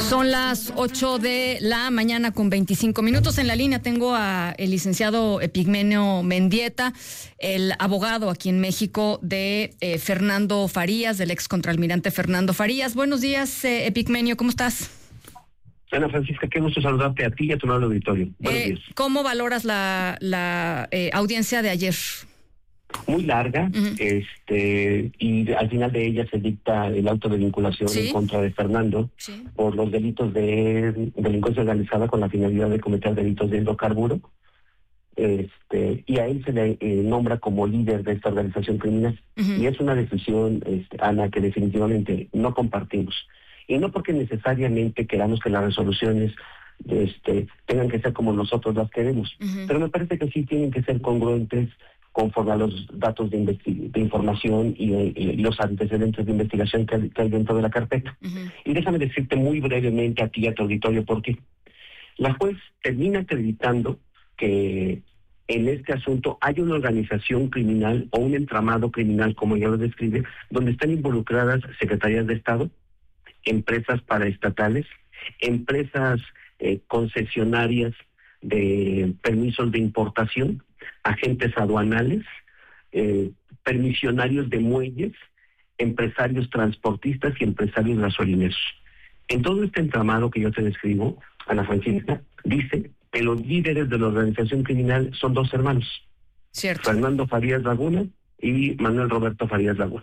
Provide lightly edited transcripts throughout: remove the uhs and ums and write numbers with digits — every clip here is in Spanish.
Son las 8 de la mañana con 25 minutos. En la línea tengo a el licenciado Epigmenio Mendieta, el abogado aquí en México de Fernando Farías, del ex contraalmirante Fernando Farías. Buenos días, Epigmenio, ¿cómo estás? Ana Francisca, qué gusto saludarte a ti y a tu nuevo auditorio. Buenos días. ¿Cómo valoras la audiencia de ayer? Muy larga, y al final de ella se dicta el auto de vinculación en contra de Fernando por los delitos de delincuencia organizada con la finalidad de cometer delitos de hidrocarburo, y a él se le nombra como líder de esta organización criminal. Y es una decisión, Ana, que definitivamente no compartimos. Y no porque necesariamente queramos que las resoluciones tengan que ser como nosotros las queremos, pero me parece que sí tienen que ser congruentes conforme a los datos de información y los antecedentes de investigación que hay dentro de la carpeta. Y déjame decirte muy brevemente a ti y a tu auditorio por qué. La juez termina acreditando que en este asunto hay una organización criminal o un entramado criminal, como ella lo describe, donde están involucradas secretarías de Estado, empresas paraestatales, empresas concesionarias de permisos de importación, agentes aduanales, permisionarios de muelles, empresarios transportistas y empresarios gasolineros. En todo este entramado que yo te describo, Ana Francisca, dice que los líderes de la organización criminal son dos hermanos. Cierto. Fernando Farías Laguna y Manuel Roberto Farías Laguna.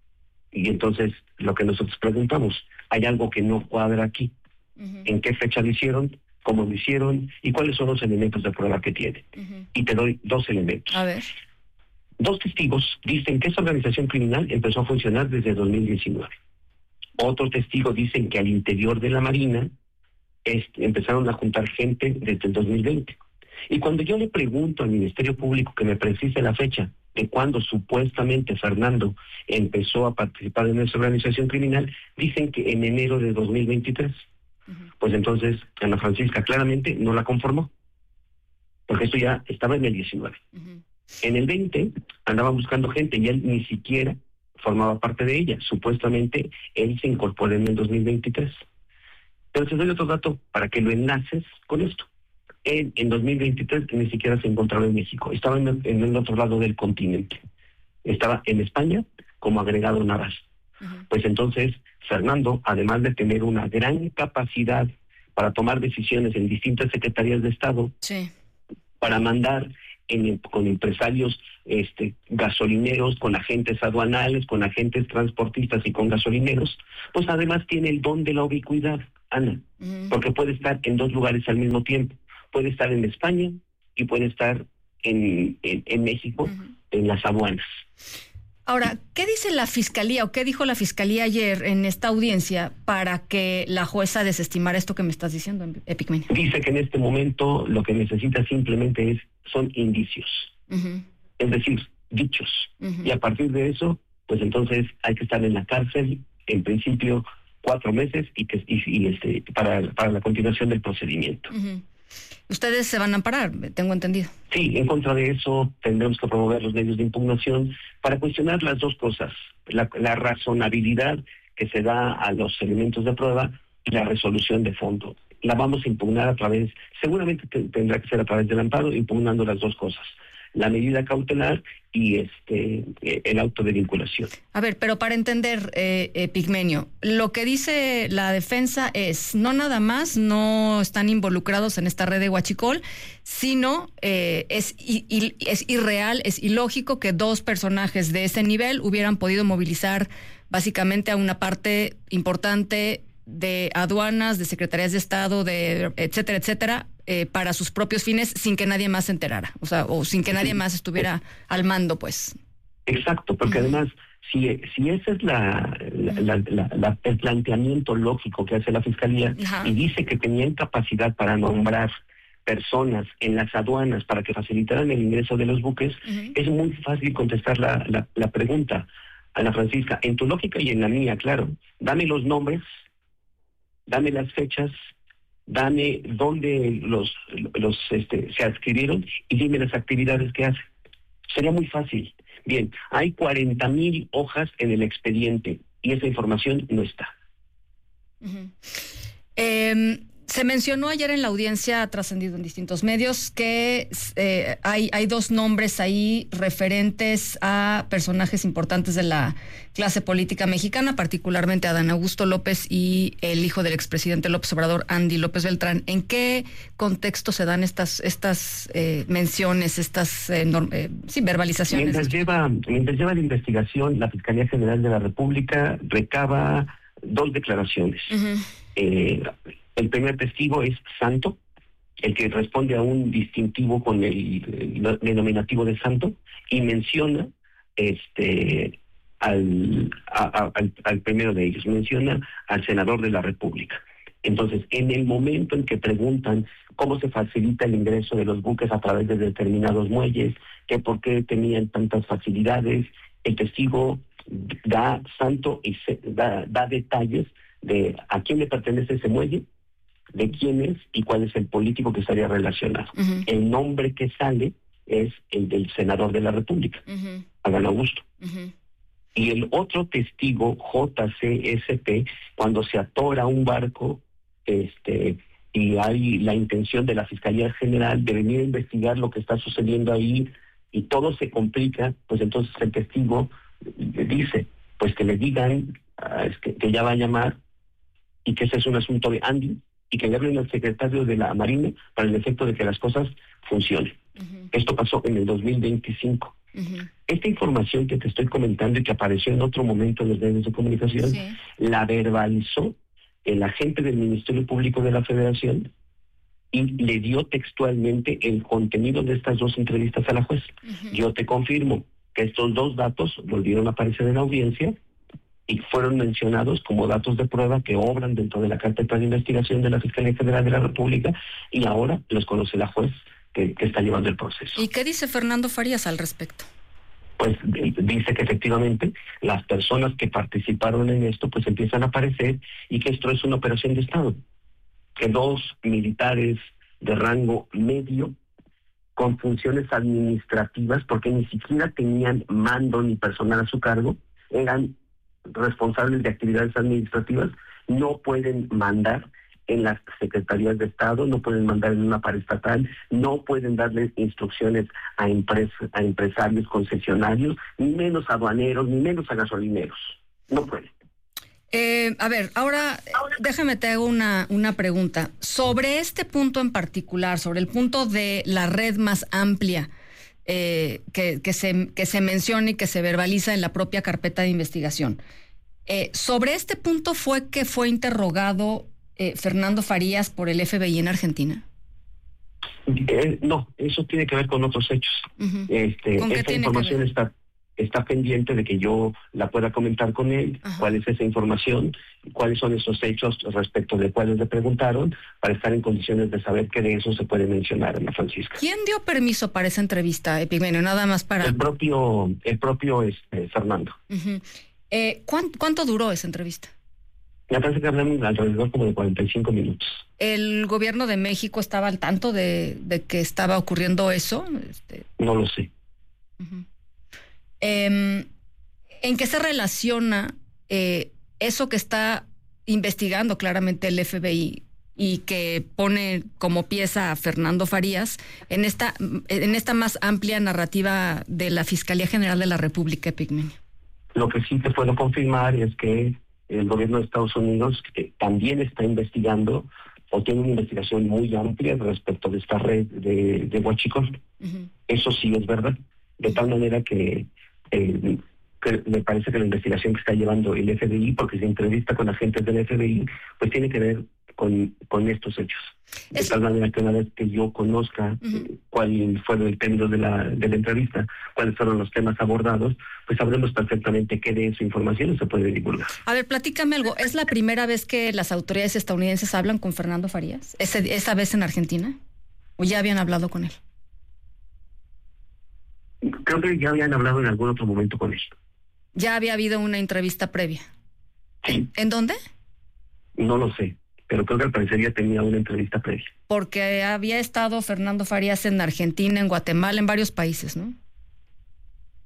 Y entonces, lo que nosotros preguntamos, hay algo que no cuadra aquí. ¿En qué fecha lo hicieron? ¿Cómo lo hicieron? ¿Y cuáles son los elementos de prueba que tienen? Y te doy dos elementos. A ver. Dos testigos dicen que esa organización criminal empezó a funcionar desde 2019. Otros testigos dicen que al interior de la Marina empezaron a juntar gente desde el 2020. Y cuando yo le pregunto al Ministerio Público que me precise la fecha de cuando supuestamente Fernando empezó a participar en esa organización criminal, dicen que en enero de 2023. Pues entonces, Ana Francisca claramente no la conformó, porque esto ya estaba en el 19. En el 20 andaba buscando gente y él ni siquiera formaba parte de ella. Supuestamente él se incorporó en el 2023. Pero te doy otro dato para que lo enlaces con esto. Él en 2023 ni siquiera se encontraba en México, estaba en el otro lado del continente. Estaba en España como agregado naval. Pues entonces, Fernando, además de tener una gran capacidad para tomar decisiones en distintas secretarías de Estado, para mandar con empresarios gasolineros, con agentes aduanales, con agentes transportistas y con gasolineros, pues además tiene el don de la ubicuidad, Ana, porque puede estar en dos lugares al mismo tiempo. Puede estar en España y puede estar en México, en las aduanas. Ahora, ¿qué dice la Fiscalía o qué dijo la Fiscalía ayer en esta audiencia para que la jueza desestimara esto que me estás diciendo, Epigmenio? Dice que en este momento lo que necesita simplemente son indicios, es decir, dichos. Y a partir de eso, pues entonces hay que estar en la cárcel, en principio 4 meses para la continuación del procedimiento. Ustedes se van a amparar, tengo entendido. Sí, en contra de eso tendremos que promover los medios de impugnación para cuestionar las dos cosas, la razonabilidad que se da a los elementos de prueba y la resolución de fondo. La vamos a impugnar seguramente tendrá que ser a través del amparo, impugnando las dos cosas, la medida cautelar y el auto de vinculación. A ver, pero para entender, Epigmenio, lo que dice la defensa es, no nada más no están involucrados en esta red de huachicol, sino es irreal, es ilógico que dos personajes de ese nivel hubieran podido movilizar básicamente a una parte importante de aduanas, de secretarías de Estado, de etcétera, etcétera, para sus propios fines sin que nadie más se enterara, o sin que nadie más estuviera al mando, pues. Exacto, porque además, si ese es el planteamiento lógico que hace la Fiscalía y dice que tenían capacidad para nombrar personas en las aduanas para que facilitaran el ingreso de los buques, es muy fácil contestar la pregunta, Ana Francisca, en tu lógica y en la mía, claro. Dame los nombres, dame las fechas, dame dónde se adquirieron y dime las actividades que hacen. Sería muy fácil. Bien, hay 40,000 hojas en el expediente y esa información no está. Se mencionó ayer en la audiencia, ha trascendido en distintos medios, que hay dos nombres ahí referentes a personajes importantes de la clase política mexicana, particularmente a Adán Augusto López y el hijo del expresidente López Obrador, Andy López Beltrán. ¿En qué contexto se dan estas menciones, estas verbalizaciones? Mientras lleva la investigación, la Fiscalía General de la República recaba dos declaraciones. El primer testigo es Santo, el que responde a un distintivo con el denominativo de Santo, y menciona al primero de ellos, menciona al senador de la República. Entonces, en el momento en que preguntan cómo se facilita el ingreso de los buques a través de determinados muelles, que por qué tenían tantas facilidades, el testigo da detalles de a quién le pertenece ese muelle, de quién es y cuál es el político que estaría relacionado. Uh-huh. El nombre que sale es el del senador de la República, uh-huh, Adán Augusto. Uh-huh. Y el otro testigo, JCSP, cuando se atora un barco y hay la intención de la Fiscalía General de venir a investigar lo que está sucediendo ahí y todo se complica, pues entonces el testigo dice, pues que le digan que ya va a llamar y que ese es un asunto de Andy, y que le hablen al secretario de la Marina para el efecto de que las cosas funcionen. Uh-huh. Esto pasó en el 2025. Uh-huh. Esta información que te estoy comentando y que apareció en otro momento en los medios de comunicación, sí, la verbalizó el agente del Ministerio Público de la Federación y le dio textualmente el contenido de estas dos entrevistas a la juez. Uh-huh. Yo te confirmo que estos dos datos volvieron a aparecer en la audiencia y fueron mencionados como datos de prueba que obran dentro de la carpeta de investigación de la Fiscalía General de la República, y ahora los conoce la juez que está llevando el proceso. ¿Y qué dice Fernando Farías al respecto? Pues dice que efectivamente las personas que participaron en esto pues empiezan a aparecer y que esto es una operación de Estado, que dos militares de rango medio con funciones administrativas, porque ni siquiera tenían mando ni personal a su cargo, eran responsables de actividades administrativas, no pueden mandar en las secretarías de Estado, no pueden mandar en una paraestatal, no pueden darle instrucciones a empresarios concesionarios, ni menos a aduaneros, ni menos a gasolineros. No pueden. A ver, ahora déjame te hago una pregunta. Sobre este punto en particular, sobre el punto de la red más amplia que se menciona y que se verbaliza en la propia carpeta de investigación. Sobre este punto fue interrogado Fernando Farías por el FBI en Argentina. No, eso tiene que ver con otros hechos. Uh-huh. Esta información está pendiente de que yo la pueda comentar con él. Uh-huh. ¿Cuál es esa información? ¿Cuáles son esos hechos respecto de cuáles le preguntaron? Para estar en condiciones de saber que de eso se puede mencionar, Ana Francisca. ¿Quién dio permiso para esa entrevista, Epigmenio? Nada más para... El propio Fernando. Uh-huh. ¿Cuánto duró esa entrevista? Me parece que hablamos alrededor como de 45 minutos. ¿El gobierno de México estaba al tanto de que estaba ocurriendo eso? No lo sé. Uh-huh. ¿En qué se relaciona eso que está investigando claramente el FBI y que pone como pieza a Fernando Farías en esta más amplia narrativa de la Fiscalía General de la República, Epigmenio? Lo que sí te puedo confirmar es que el gobierno de Estados Unidos también está investigando o tiene una investigación muy amplia respecto de esta red de huachicol. Uh-huh. Eso sí es verdad. De tal manera que me parece que la investigación que está llevando el FBI, porque se entrevista con agentes del FBI, pues tiene que ver con estos hechos. De tal manera que una vez que yo conozca cuál fue el término de la entrevista, cuáles fueron los temas abordados, pues sabremos perfectamente qué de esa información se puede divulgar. A ver, platícame algo. ¿Es la primera vez que las autoridades estadounidenses hablan con Fernando Farías? ¿Esa vez en Argentina? ¿O ya habían hablado con él? Creo que ya habían hablado en algún otro momento con él. ¿Ya había habido una entrevista previa? Sí. ¿En dónde? No lo sé, pero creo que al parecer ya tenía una entrevista previa. Porque había estado Fernando Farías en Argentina, en Guatemala, en varios países, ¿no?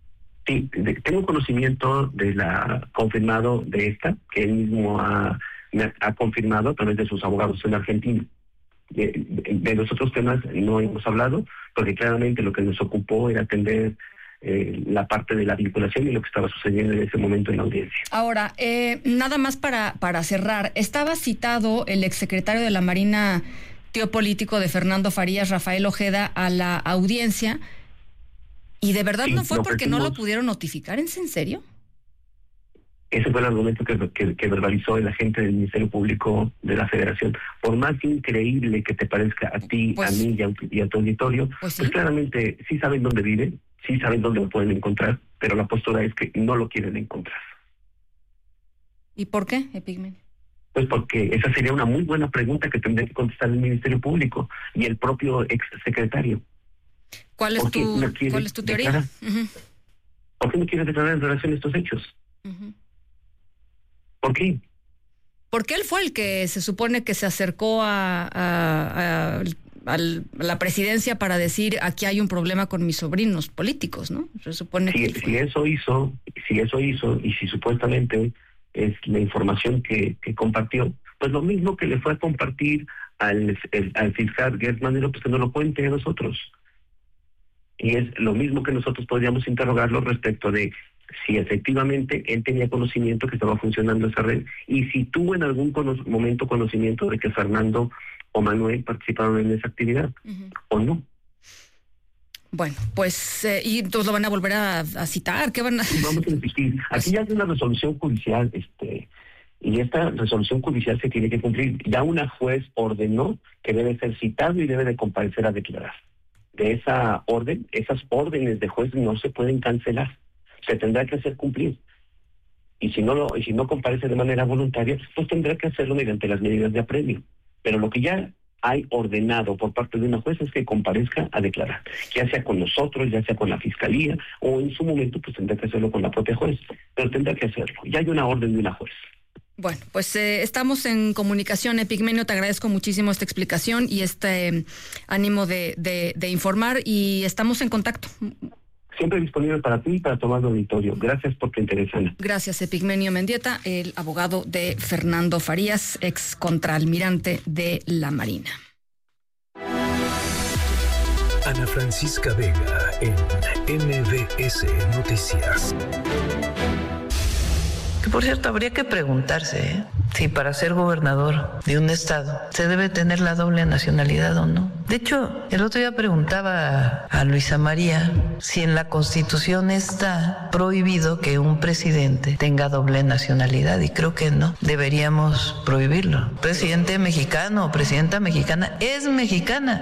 Sí, tengo conocimiento confirmado de esta, que él mismo ha me ha confirmado a través de sus abogados en Argentina. De los otros temas no hemos hablado, porque claramente lo que nos ocupó era atender la parte de la vinculación y lo que estaba sucediendo en ese momento en la audiencia. Ahora, nada más para cerrar, estaba citado el exsecretario de la Marina, tío político de Fernando Farías, Rafael Ojeda, a la audiencia, y de verdad no fue porque no lo pudieron notificar. ¿Es en serio? Ese fue el argumento que verbalizó el agente del Ministerio Público de la Federación. Por más increíble que te parezca a ti, a mí y a tu auditorio, pues claramente sí saben dónde vive, sí saben dónde lo pueden encontrar, pero la postura es que no lo quieren encontrar. ¿Y por qué, Epigmenio? Pues porque esa sería una muy buena pregunta que tendría que contestar el Ministerio Público y el propio exsecretario. ¿Cuál es tu teoría? ¿Por qué no quieres declarar en relación a estos hechos? ¿Por qué? Porque él fue el que se supone que se acercó a la presidencia para decir, aquí hay un problema con mis sobrinos políticos, ¿no? Se supone si eso hizo, y si supuestamente es la información que compartió, pues lo mismo que le fue a compartir al fiscal Gertz Manero, pues que nos lo cuente a nosotros. Y es lo mismo que nosotros podríamos interrogarlo respecto de si efectivamente él tenía conocimiento que estaba funcionando esa red y si tuvo en algún momento conocimiento de que Fernando o Manuel participaron en esa actividad o no. Bueno, pues, y entonces lo van a volver a citar, ¿qué van a hacer? Vamos a insistir. Aquí ya es una resolución judicial, y esta resolución judicial se tiene que cumplir. Ya una juez ordenó que debe ser citado y debe de comparecer a declarar. De esa orden, esas órdenes de juez no se pueden cancelar. Se tendrá que hacer cumplir. Y si no comparece de manera voluntaria, pues tendrá que hacerlo mediante las medidas de apremio. Pero lo que ya hay ordenado por parte de una juez es que comparezca a declarar, ya sea con nosotros, ya sea con la fiscalía, o en su momento pues tendrá que hacerlo con la propia juez, pero tendrá que hacerlo. Ya hay una orden de una juez. Bueno, pues estamos en comunicación, Epigmenio, te agradezco muchísimo esta explicación y este ánimo de informar, y estamos en contacto. Siempre disponible para ti y para tomar el auditorio. Gracias por tu interés, Ana. Gracias, Epigmenio Mendieta, el abogado de Fernando Farías, ex contraalmirante de la Marina. Ana Francisca Vega en MBS Noticias. Que por cierto, habría que preguntarse si para ser gobernador de un estado se debe tener la doble nacionalidad o no. De hecho, el otro día preguntaba a Luisa María si en la Constitución está prohibido que un presidente tenga doble nacionalidad, y creo que no. Deberíamos prohibirlo. Presidente mexicano o presidenta mexicana es mexicana.